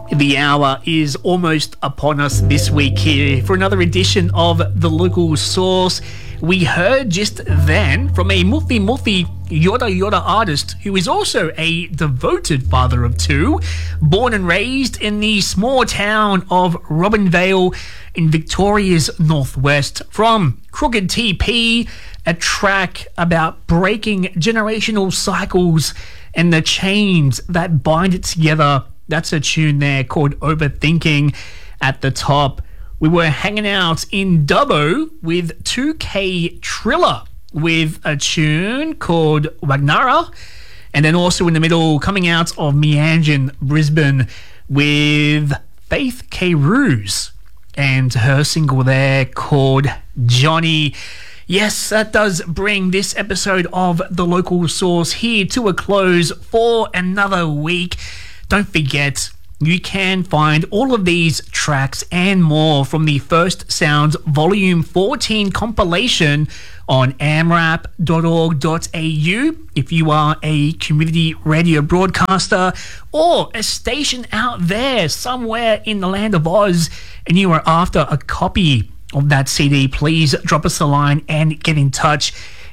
The hour is almost upon us this week here for another edition of The Local Source. We heard just then from a Muthi Yoda Yoda artist who is also a devoted father of two, born and raised in the small town of Robinvale in Victoria's northwest. From Crooked TP, a track about breaking generational cycles and the chains that bind it together. That's a tune there called Overthinking at the top. We were hanging out in Dubbo with 2K Triller with a tune called Wagnara. And then also in the middle, coming out of Meanjin, Brisbane, with Faith K. Ruse and her single there called Johnny. Yes, that does bring this episode of The Local Source here to a close for another week. Don't forget, you can find all of these tracks and more from the First Sounds Volume 14 compilation on amrap.org.au if you are a community radio broadcaster or a station out there somewhere in the land of Oz and you are after a copy of that CD. Please drop us a line and get in touch.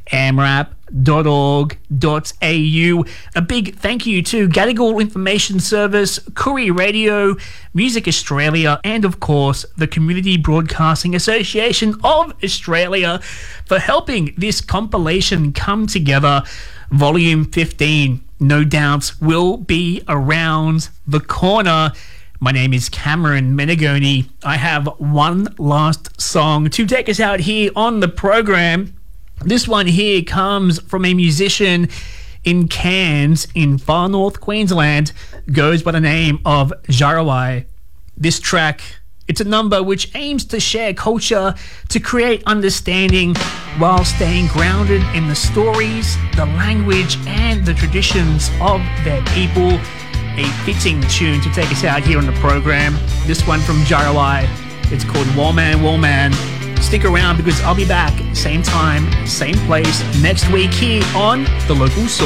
amrap.org.au. A big thank you to Gadigal Information Service, Koori Radio, Music Australia, and of course the Community Broadcasting Association of Australia for helping this compilation come together. Volume 15, no doubt, will be around the corner. My name is Cameron Menegoni. I have one last song to take us out here on the program. This one here comes from a musician in Cairns in far north Queensland, goes by the name of Jarawai. This track, it's a number which aims to share culture, to create understanding while staying grounded in the stories, the language and the traditions of their people. A fitting tune to take us out here on the program. This one from Jarawai, it's called Wallman Wallman. Stick around because I'll be back same time, same place next week here on The Local Source.